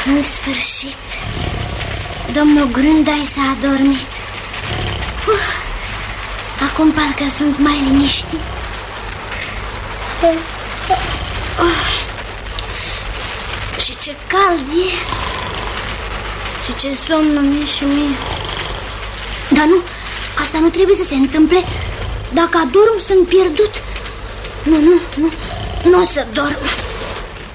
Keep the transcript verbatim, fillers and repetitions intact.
În sfârșit, domnul Grândai s-a adormit. uh, Acum parcă sunt mai liniștit. uh, Și ce cald e. Și ce somn mi-e și mie. Dar nu, asta nu trebuie să se întâmple. Dacă adorm, sunt pierdut. Nu, nu, nu, nu o să dorm.